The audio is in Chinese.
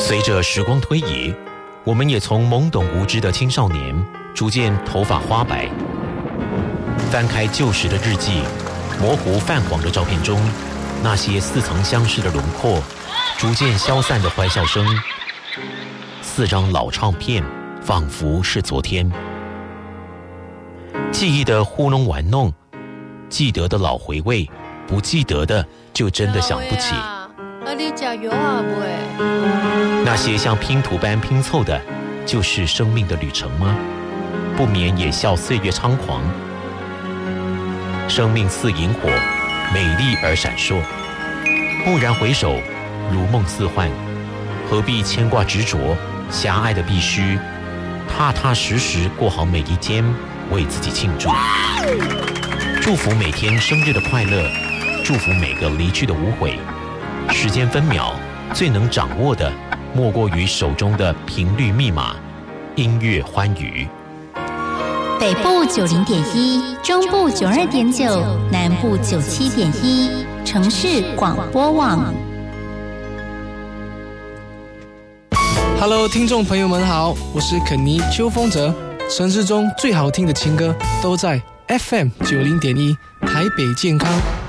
随着时光推移，我们也从懵懂无知的青少年逐渐头发花白。翻开旧时的日记，模糊泛黄的照片中，那些似曾相识的轮廓，逐渐消散的欢笑声，4张老唱片仿佛是昨天。记忆的糊弄玩弄，记得的老回味，不记得的就真的想不起。 你吃药啊不？ 那些像拼图般拼凑的，就是生命的旅程吗？不免也笑岁月猖狂。生命似萤火，美丽而闪烁。蓦然回首，如梦似幻，何必牵挂执着？狭隘的必须，踏踏实实过好每一天，为自己庆祝。祝福每天生日的快乐，祝福每个离去的无悔。时间分秒，最能掌握的，莫过于手中的频率密码，音乐欢愉。 北部90.1，中部92.9，南部97.1，城市广播网。 Hello， 听众朋友们好，我是肯尼邱风泽。城市中最好听的情歌都在 FM 90.1，台北健康。